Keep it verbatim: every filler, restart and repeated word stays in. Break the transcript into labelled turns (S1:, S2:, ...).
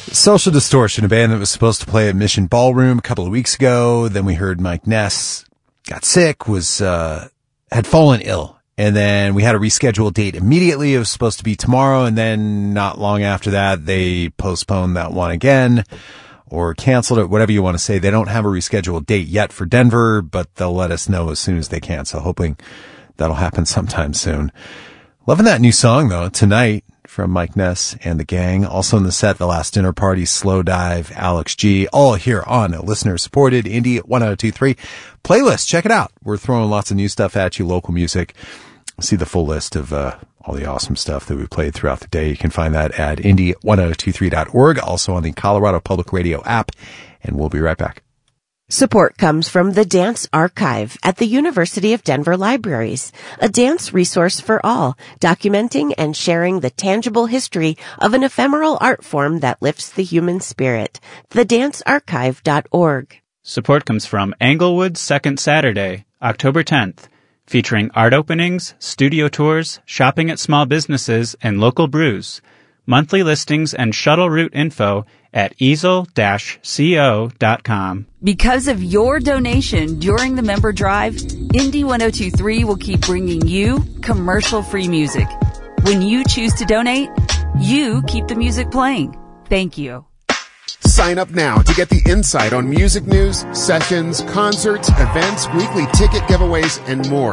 S1: Social Distortion, a band that was supposed to play at Mission Ballroom a couple of weeks ago. Then we heard Mike Ness got sick, was, uh, had fallen ill. And then we had a rescheduled date immediately. It was supposed to be tomorrow. And then not long after that, they postponed that one again or canceled it, whatever you want to say. They don't have a rescheduled date yet for Denver, but they'll let us know as soon as they can. So hoping that'll happen sometime soon. Loving that new song though, Tonight, from Mike Ness and the gang. Also in the set, The Last Dinner Party, Slow Dive, Alex G. All here on a listener-supported Indie one oh two three playlist. Check it out. We're throwing lots of new stuff at you, local music. See the full list of uh, all the awesome stuff that we played throughout the day. You can find that at indie one oh two three dot org, also on the Colorado Public Radio app. And we'll be right back.
S2: Support comes from the Dance Archive at the University of Denver Libraries, a dance resource for all, documenting and sharing the tangible history of an ephemeral art form that lifts the human spirit. the dance archive dot org.
S3: Support comes from Englewood's Second Saturday, October tenth, featuring art openings, studio tours, shopping at small businesses, and local brews. Monthly listings and shuttle route info at easel dash co dot com.
S4: Because of your donation during the member drive, Indie one oh two three will keep bringing you commercial-free music. When you choose to donate, you keep the music playing. Thank you.
S5: Sign up now to get the insight on music news, sessions, concerts, events, weekly ticket giveaways, and more.